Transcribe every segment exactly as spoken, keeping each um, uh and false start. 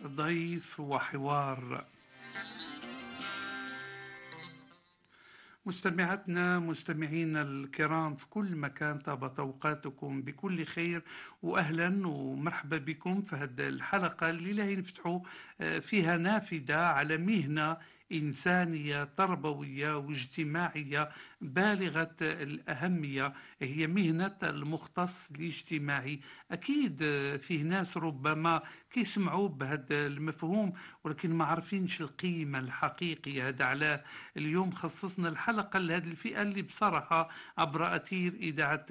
ضيف وحوار. مستمعاتنا مستمعينا الكرام في كل مكان، طابت أوقاتكم بكل خير، وأهلا ومرحبا بكم في هذه الحلقة اللي لا نفتحوا فيها نافذة على مهنة إنسانية تربوية واجتماعية بالغة الأهمية، هي مهنة المختص الاجتماعي. أكيد فيه ناس ربما كيسمعوا بهذا المفهوم ولكن ما عارفينش القيمة الحقيقية. هذا على اليوم خصصنا الحلقة لهذه الفئة اللي بصراحة عبر أثير إذاعة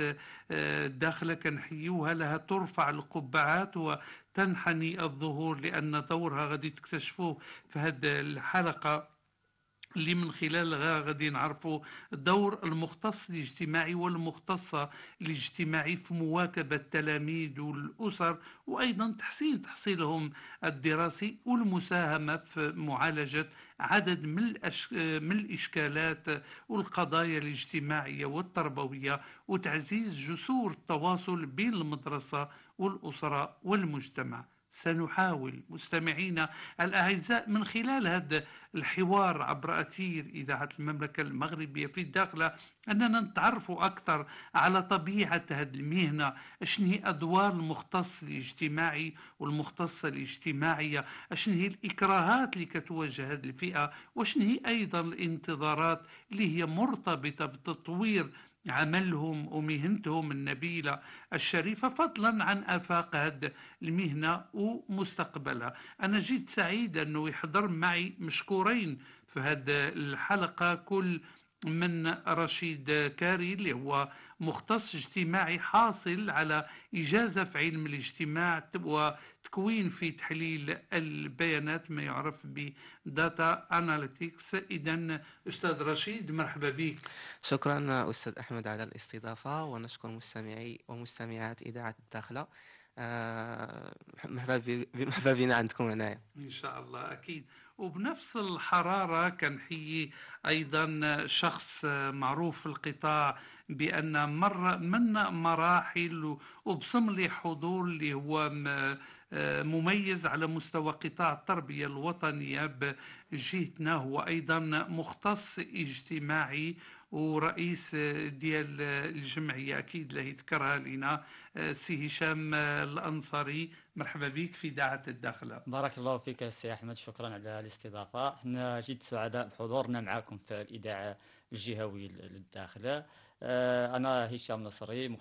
الداخلة كنحيوها لها ترفع القبعات وتنحني الظهور، لأن دورها غادي تكتشفوه في هذه الحلقة اللي من خلالها غادي نعرفوا دور المختص الاجتماعي والمختصة الاجتماعي في مواكبة التلاميذ والأسر، وأيضا تحسين تحصيلهم الدراسي والمساهمة في معالجة عدد من, الأش... من الإشكالات والقضايا الاجتماعية والتربوية، وتعزيز جسور التواصل بين المدرسة والأسرة والمجتمع. سنحاول مستمعينا الأعزاء من خلال هذا الحوار عبر أثير إذاعة المملكة المغربية في الداخلة أننا نتعرفوا أكثر على طبيعة هذه المهنة، شنو هي أدوار المختص الاجتماعي والمختصة الاجتماعية، شنو هي الإكراهات اللي كتواجه هذه الفئة، وشنو هي أيضا الانتظارات اللي هي مرتبطة بتطوير عملهم ومهنتهم النبيلة الشريفة، فضلا عن آفاق هذه المهنة ومستقبلها. أنا جيت سعيد أنه يحضر معي مشكورين في هذه الحلقة، كل من رشيد كاري اللي هو مختص اجتماعي حاصل على إجازة في علم الاجتماع وتكوين في تحليل البيانات، ما يعرف بداتا أناليتيكس. إذن أستاذ رشيد مرحبا بك. شكرا أستاذ أحمد على الاستضافة، ونشكر مستمعي ومستمعات إذاعة الداخلة. آه، مرحبا بنا عندكم هنايا إن شاء الله. أكيد. وبنفس الحرارة كنحيي أيضا شخص معروف في القطاع بأن مر من مراحل وبصم لي حضور اللي هو مميز على مستوى قطاع التربية الوطنية بجهتنا، هو أيضا مختص اجتماعي ورئيس ديال الجمعية أكيد لا يذكرها لنا، سي هشام الأنصاري. مرحبا بك في إذاعة الداخلة. بارك الله فيك سي أحمد، شكرا على الاستضافة. احنا جد سعداء بحضورنا معكم في الإذاعة الجهوية للداخلة. أنا هشام نصري،